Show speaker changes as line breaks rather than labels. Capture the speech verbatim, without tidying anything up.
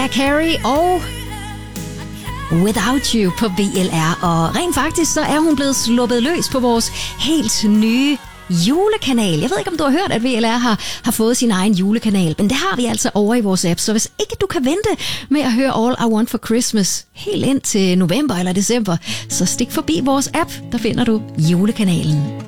Mariah Carey og Without You på V L R. Og rent faktisk, så er hun blevet sluppet løs på vores helt nye julekanal. Jeg ved ikke, om du har hørt, at V L R har, har fået sin egen julekanal, men det har vi altså over i vores app. Så hvis ikke du kan vente med at høre All I Want for Christmas helt ind til november eller december, så stik forbi vores app, der finder du julekanalen.